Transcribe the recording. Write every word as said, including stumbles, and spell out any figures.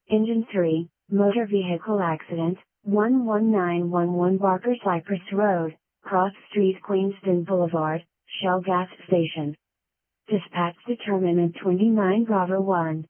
Engine three, motor vehicle accident, one one nine one one Barker Cypress Road, Cross Street Queenston Boulevard, Shell Gas Station. Dispatch determinant twenty-nine Bravo one.